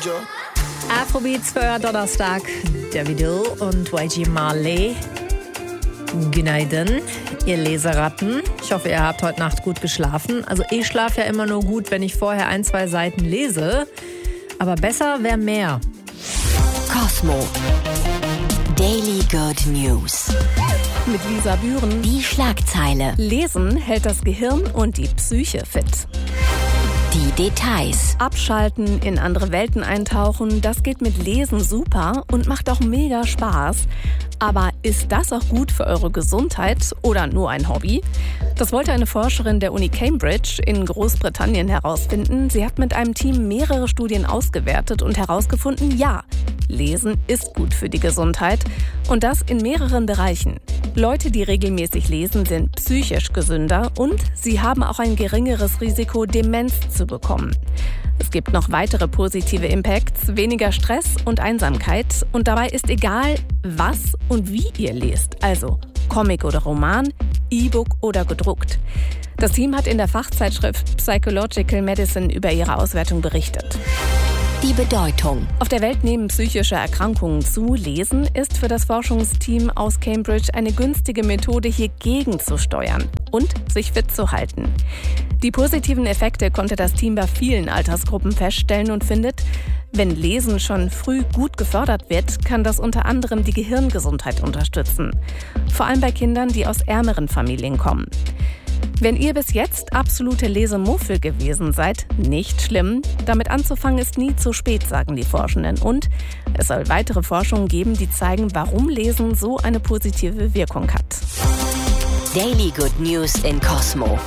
Afrobeats für Donnerstag. Davido und YG Marley. Günaydın, ihr Leseratten. Ich hoffe, ihr habt heute Nacht gut geschlafen. Also ich schlafe ja immer nur gut, wenn ich vorher 1-2 Seiten lese. Aber besser wäre mehr. Cosmo. Daily Good News. Mit Lisa Bühren. Die Schlagzeile. Lesen hält das Gehirn und die Psyche fit. Die Details. Abschalten, in andere Welten eintauchen, das geht mit Lesen super und macht auch mega Spaß. Aber ist das auch gut für eure Gesundheit oder nur ein Hobby? Das wollte eine Forscherin der Uni Cambridge in Großbritannien herausfinden. Sie hat mit einem Team mehrere Studien ausgewertet und herausgefunden, ja, Lesen ist gut für die Gesundheit und das in mehreren Bereichen. Leute, die regelmäßig lesen, sind psychisch gesünder und sie haben auch ein geringeres Risiko, Demenz zu bekommen. Es gibt noch weitere positive Impacts, weniger Stress und Einsamkeit. Und dabei ist egal, was und wie ihr lest. Also Comic oder Roman, E-Book oder gedruckt. Das Team hat in der Fachzeitschrift Psychological Medicine über ihre Auswertung berichtet. Die Bedeutung. Auf der Welt nehmen psychische Erkrankungen zu. Lesen ist für das Forschungsteam aus Cambridge eine günstige Methode, hier gegenzusteuern und sich fit zu halten. Die positiven Effekte konnte das Team bei vielen Altersgruppen feststellen und findet, wenn Lesen schon früh gut gefördert wird, kann das unter anderem die Gehirngesundheit unterstützen. Vor allem bei Kindern, die aus ärmeren Familien kommen. Wenn ihr bis jetzt absolute Lesemuffel gewesen seid, nicht schlimm. Damit anzufangen ist nie zu spät, sagen die Forschenden. Und es soll weitere Forschungen geben, die zeigen, warum Lesen so eine positive Wirkung hat. Daily Good News in Cosmo.